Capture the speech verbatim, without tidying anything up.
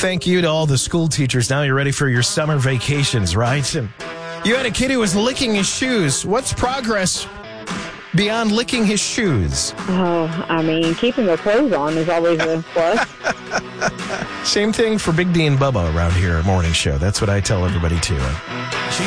thank you to all the school teachers. Now you're ready for your summer vacations, right? And you had a kid who was licking his shoes. What's progress beyond licking his shoes? Oh, I mean, keeping the clothes on is always a plus. Same thing for Big D and Bubba around here at Morning Show. That's what I tell everybody, too.